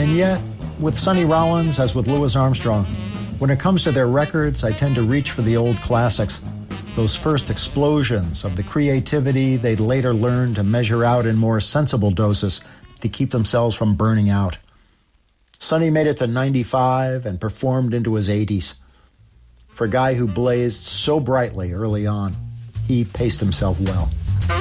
And yet, with Sonny Rollins, as with Louis Armstrong, when it comes to their records, I tend to reach for the old classics, those first explosions of the creativity they'd later learn to measure out in more sensible doses to keep themselves from burning out. Sonny made it to 95 and performed into his 80s. For a guy who blazed so brightly early on, he paced himself well.